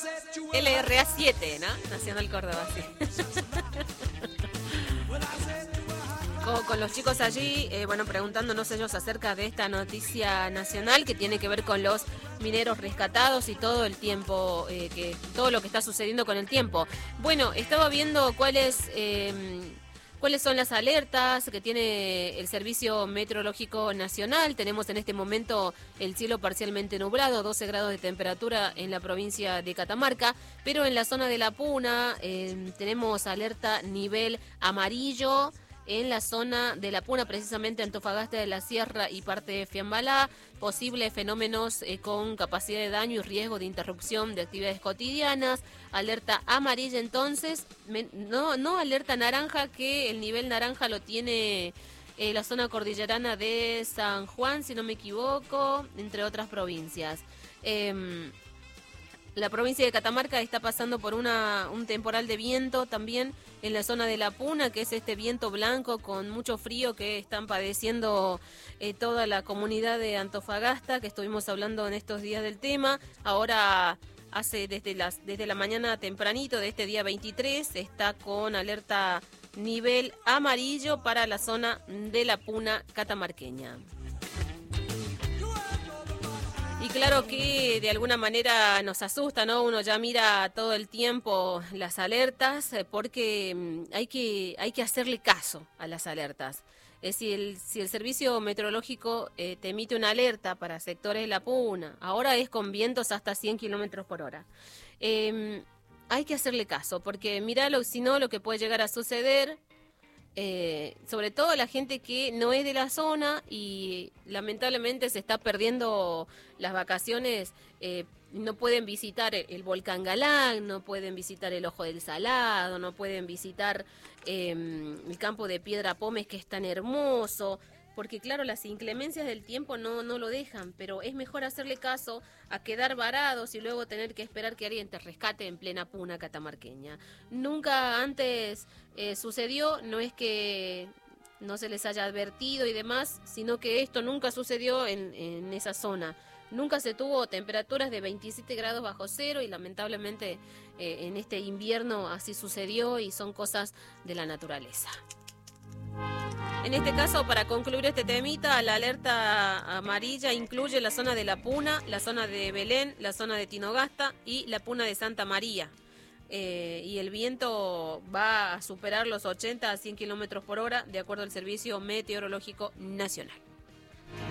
LRA 7, ¿no? Nacional Córdoba, sí. Con los chicos allí, preguntándonos ellos acerca de esta noticia nacional que tiene que ver con los mineros rescatados y todo el tiempo, todo lo que está sucediendo con el tiempo. Bueno, estaba viendo cuáles son las alertas que tiene el Servicio Meteorológico Nacional. Tenemos en este momento el cielo parcialmente nublado, 12 grados de temperatura en la provincia de Catamarca, pero en la zona de La Puna tenemos alerta nivel amarillo. En la zona de La Puna, precisamente Antofagasta de la Sierra y parte de Fiambalá, posibles fenómenos con capacidad de daño y riesgo de interrupción de actividades cotidianas. Alerta amarilla entonces, no alerta naranja, que el nivel naranja lo tiene la zona cordillerana de San Juan, si no me equivoco, entre otras provincias. La provincia de Catamarca está pasando por un temporal de viento también en la zona de La Puna, que es este viento blanco con mucho frío que están padeciendo toda la comunidad de Antofagasta, que estuvimos hablando en estos días del tema. Ahora desde la mañana tempranito de este día 23 está con alerta nivel amarillo para la zona de La Puna catamarqueña. Y claro que de alguna manera nos asusta, ¿no? Uno ya mira todo el tiempo las alertas porque hay que hacerle caso a las alertas. Si el Servicio Meteorológico te emite una alerta para sectores de La Puna, ahora es con vientos hasta 100 kilómetros por hora. Hay que hacerle caso porque mirá si no lo que puede llegar a suceder. Sobre todo la gente que no es de la zona y lamentablemente se está perdiendo las vacaciones, no pueden visitar el volcán Galán, no pueden visitar el Ojo del Salado, no pueden visitar el campo de Piedra Pómez, que es tan hermoso, porque claro, las inclemencias del tiempo no lo dejan, pero es mejor hacerle caso a quedar varados y luego tener que esperar que alguien te rescate en plena Puna catamarqueña. Nunca antes sucedió, no es que no se les haya advertido y demás, sino que esto nunca sucedió en esa zona. Nunca se tuvo temperaturas de 27 grados bajo cero y lamentablemente en este invierno así sucedió y son cosas de la naturaleza. En este caso, para concluir este temita, la alerta amarilla incluye la zona de La Puna, la zona de Belén, la zona de Tinogasta y la Puna de Santa María. Y el viento va a superar los 80 a 100 kilómetros por hora, de acuerdo al Servicio Meteorológico Nacional.